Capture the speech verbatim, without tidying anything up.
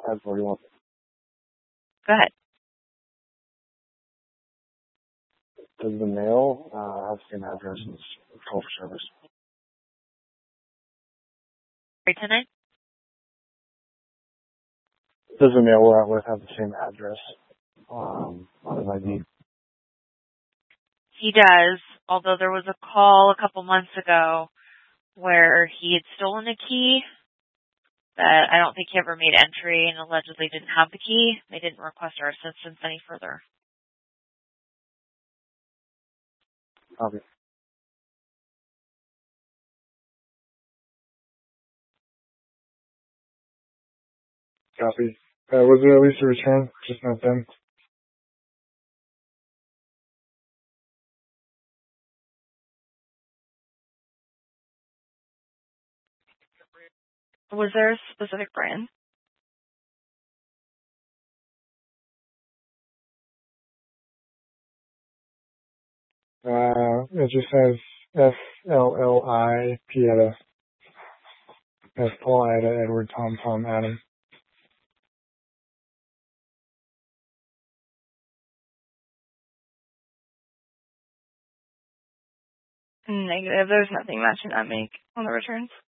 ten forty-one. Go ahead. Does the mail uh, have the same address as call for service? three ten nine? Does the mail we're at with have the same address um, on his I D? He does, although there was a call a couple months ago where he had stolen a key that I don't think he ever made entry and allegedly didn't have the key. They didn't request our assistance any further. Okay. Copy. Uh, was there at least a return? Just not them? Was there a specific brand? Uh, it just says F L L I Pieta. That's Paul, Ida, Edward, Tom, Tom, Adam. Negative. There's nothing matching that make on the returns.